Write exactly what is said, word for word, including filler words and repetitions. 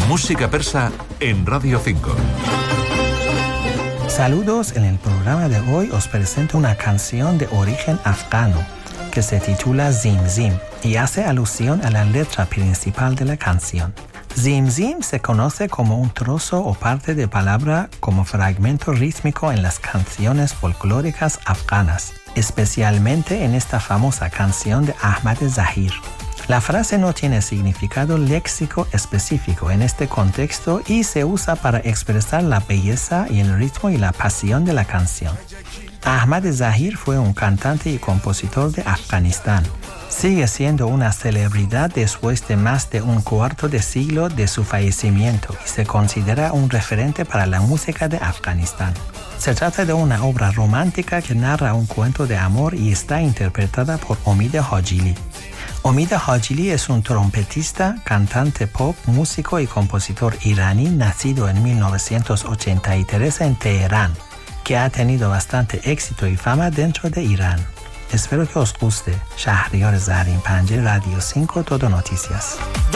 Música persa en Radio cinco. Saludos, en el programa de hoy os presento una canción de origen afgano que se titula Zim Zim y hace alusión a la letra principal de la canción. Zim Zim se conoce como un trozo o parte de palabra como fragmento rítmico en las canciones folclóricas afganas, especialmente en esta famosa canción de Ahmad Zahir. La frase no tiene significado léxico específico en este contexto y se usa para expresar la belleza y el ritmo y la pasión de la canción. Ahmad Zahir fue un cantante y compositor de Afganistán. Sigue siendo una celebridad después de más de un cuarto de siglo de su fallecimiento y se considera un referente para la música de Afganistán. Se trata de una obra romántica que narra un cuento de amor y está interpretada por Omid Hajili. Omid Hajili es un trompetista, cantante pop, músico y compositor iraní nacido en mil novecientos ochenta y tres en Teherán, que ha tenido bastante éxito y fama dentro de Irán. Espero que os guste. Shahriar Zarin Panjeh, Radio cinco, Todo Noticias.